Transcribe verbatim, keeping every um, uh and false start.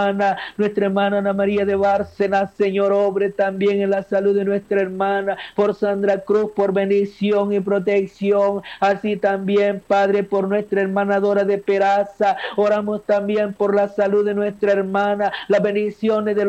nuestra hermana Ana María de Bárcenas, Señor, obre también en la salud de nuestra hermana, por Sandra Cruz, por bendición y protección, así también, Padre, por nuestra hermana Dora de Peraza, oramos también por la salud de nuestra hermana, las bendiciones de